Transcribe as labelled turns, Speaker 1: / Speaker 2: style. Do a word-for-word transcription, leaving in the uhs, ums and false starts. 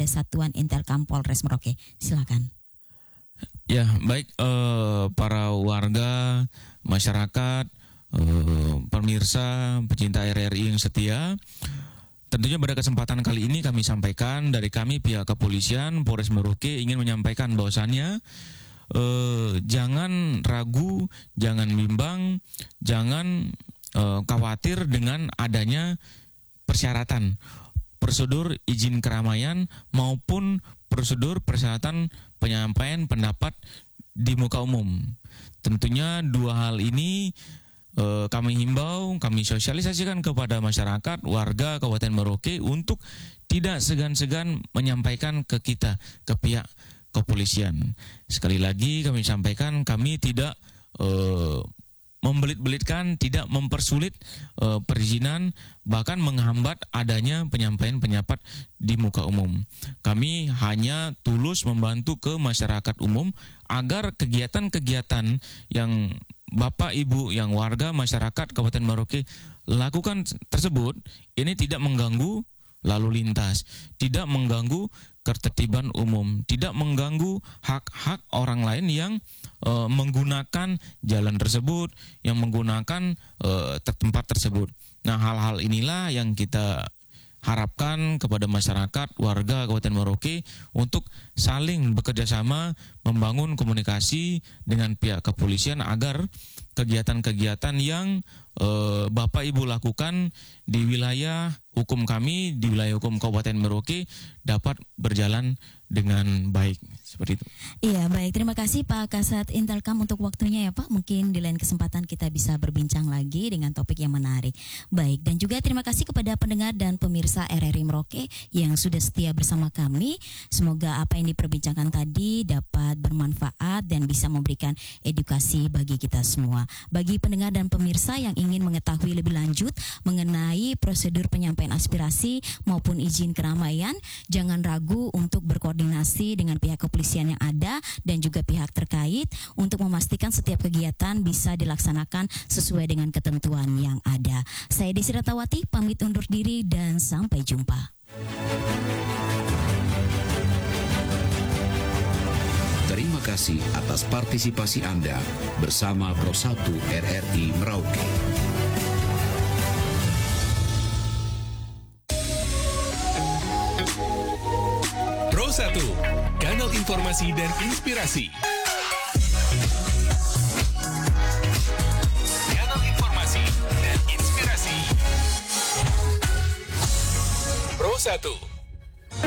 Speaker 1: Satuan Intelkam Polres Merauke. Silakan.
Speaker 2: Ya, baik eh, para warga, masyarakat, eh, pemirsa, pecinta R R I yang setia. Tentunya pada kesempatan kali ini kami sampaikan dari kami pihak kepolisian Polres Merauke ingin menyampaikan bahwasannya eh, jangan ragu, jangan bimbang, jangan eh, khawatir dengan adanya persyaratan prosedur izin keramaian maupun prosedur persyaratan penyampaian pendapat di muka umum. Tentunya dua hal ini Uh, kami himbau, kami sosialisasikan kepada masyarakat, warga Kabupaten Merauke untuk tidak segan-segan menyampaikan ke kita, ke pihak kepolisian. Sekali lagi kami sampaikan, kami tidak uh, membelit-belitkan, tidak mempersulit uh, perizinan, bahkan menghambat adanya penyampaian pendapat di muka umum. Kami hanya tulus membantu ke masyarakat umum agar kegiatan-kegiatan yang Bapak, Ibu, yang warga masyarakat Kabupaten Merauke lakukan tersebut, ini tidak mengganggu lalu lintas, tidak mengganggu ketertiban umum, tidak mengganggu hak-hak orang lain yang e, menggunakan jalan tersebut, yang menggunakan e, tempat tersebut. Nah, hal-hal inilah yang kita harapkan kepada masyarakat, warga Kabupaten Merauke untuk saling bekerja sama membangun komunikasi dengan pihak kepolisian agar kegiatan-kegiatan yang eh, Bapak Ibu lakukan di wilayah hukum kami, di wilayah hukum Kabupaten Merauke dapat berjalan dengan baik. Seperti itu.
Speaker 1: Iya, baik. Terima kasih Pak Kasat Intelkam untuk waktunya ya Pak. Mungkin di lain kesempatan kita bisa berbincang lagi dengan topik yang menarik. Baik, dan juga terima kasih kepada pendengar dan pemirsa R R I Merauke yang sudah setia bersama kami. Semoga apa yang diperbincangkan tadi dapat bermanfaat dan bisa memberikan edukasi bagi kita semua. Bagi pendengar dan pemirsa yang ingin mengetahui lebih lanjut mengenai prosedur penyampaian aspirasi maupun izin keramaian, jangan ragu untuk berkoordinasi dengan pihak kepolisian yang ada dan juga pihak terkait untuk memastikan setiap kegiatan bisa dilaksanakan sesuai dengan ketentuan yang ada. Saya Desi Ratawati pamit undur diri dan sampai jumpa.
Speaker 3: Terima kasih atas partisipasi Anda bersama Pro satu R R I Merauke.
Speaker 4: Pro satu, kanal informasi dan inspirasi. Kanal informasi dan inspirasi. Pro satu.